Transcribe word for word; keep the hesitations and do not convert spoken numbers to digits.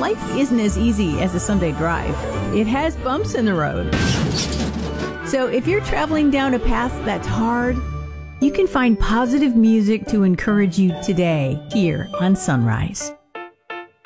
life isn't as easy as a Sunday drive. It has bumps in the road. So if you're traveling down a path that's hard, you can find positive music to encourage you today here on Sunrise.